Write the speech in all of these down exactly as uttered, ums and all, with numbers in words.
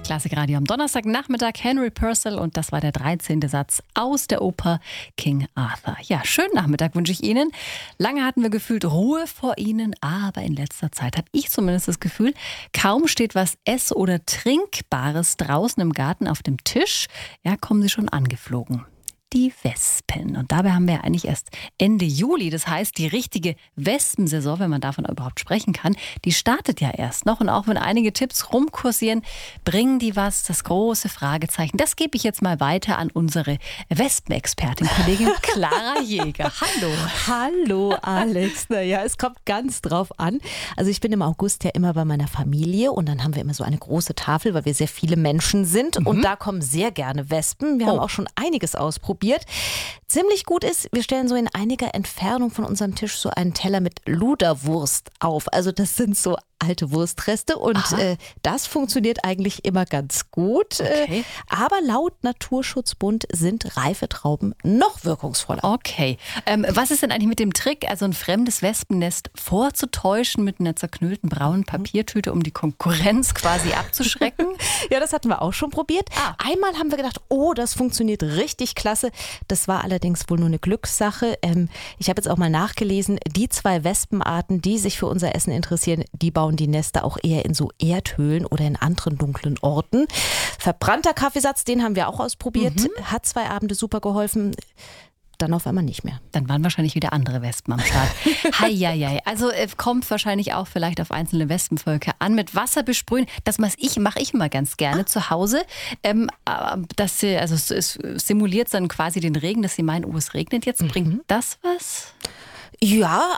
Klassikradio am Donnerstagnachmittag, Henry Purcell, und das war der dreizehnte Satz aus der Oper King Arthur. Ja, schönen Nachmittag wünsche ich Ihnen. Lange hatten wir gefühlt Ruhe vor Ihnen, aber in letzter Zeit habe ich zumindest das Gefühl, kaum steht was Ess- oder Trinkbares draußen im Garten auf dem Tisch, ja, kommen sie schon angeflogen. Die Wespen. Und dabei haben wir ja eigentlich erst Ende Juli. Das heißt, die richtige Wespensaison, wenn man davon überhaupt sprechen kann, die startet ja erst noch. Und auch wenn einige Tipps rumkursieren, bringen die was? Das große Fragezeichen. Das gebe ich jetzt mal weiter an unsere Wespenexpertin, Kollegin Clara Jäger. Hallo. Hallo Alex. Naja, es kommt ganz drauf an. Also ich bin im August ja immer bei meiner Familie und dann haben wir immer so eine große Tafel, weil wir sehr viele Menschen sind. Mhm. Und da kommen sehr gerne Wespen. Wir oh. haben auch schon einiges ausprobiert. Ziemlich gut ist, wir stellen so in einiger Entfernung von unserem Tisch so einen Teller mit Luderwurst auf. Also das sind so alte Wurstreste und äh, das funktioniert eigentlich immer ganz gut. Okay. Äh, aber laut Naturschutzbund sind reife Trauben noch wirkungsvoller. Okay. Ähm, was ist denn eigentlich mit dem Trick, also ein fremdes Wespennest vorzutäuschen mit einer zerknüllten braunen Papiertüte, um die Konkurrenz quasi abzuschrecken? Ja, das hatten wir auch schon probiert. Ah. Einmal haben wir gedacht, oh, das funktioniert richtig klasse. Das war allerdings wohl nur eine Glückssache. Ähm, ich habe jetzt auch mal nachgelesen, die zwei Wespenarten, die sich für unser Essen interessieren, die bauen die Nester auch eher in so Erdhöhlen oder in anderen dunklen Orten. Verbrannter Kaffeesatz, den haben wir auch ausprobiert, mhm. hat zwei Abende super geholfen. Dann auf einmal nicht mehr. Dann waren wahrscheinlich wieder andere Wespen am Start. Heieiei. Also äh, kommt wahrscheinlich auch vielleicht auf einzelne Wespenvölker an. Mit Wasser besprühen, das mache ich, mach ich immer ganz gerne ah. zu Hause. Ähm, das, also es, es simuliert dann quasi den Regen, dass sie meinen, oh, es regnet jetzt. Bringt mhm. das was? Ja,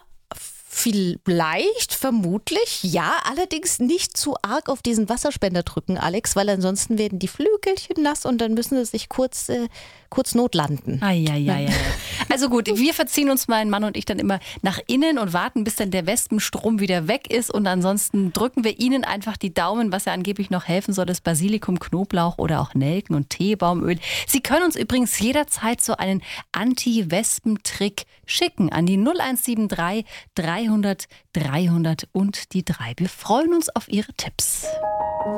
vielleicht, vermutlich, ja, allerdings nicht zu arg auf diesen Wasserspender drücken, Alex, weil ansonsten werden die Flügelchen nass und dann müssen sie sich kurz, äh, kurz notlanden. Eieiei. Also gut, wir verziehen uns, mein Mann und ich, dann immer nach innen und warten, bis dann der Wespenstrom wieder weg ist, und ansonsten drücken wir ihnen einfach die Daumen, was ja angeblich noch helfen soll, das Basilikum, Knoblauch oder auch Nelken und Teebaumöl. Sie können uns übrigens jederzeit so einen Anti-Wespen-Trick schicken an die null eins sieben drei dreihundert dreihundert und die drei. Wir freuen uns auf Ihre Tipps.